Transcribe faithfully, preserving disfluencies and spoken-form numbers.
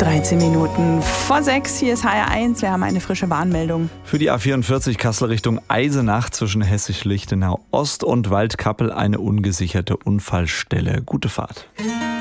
dreizehn Minuten vor sechs, hier ist H R eins, wir haben eine frische Warnmeldung. Für die A vierundvierzig Kassel Richtung Eisenach zwischen Hessisch-Lichtenau Ost und Waldkappel eine ungesicherte Unfallstelle. Gute Fahrt.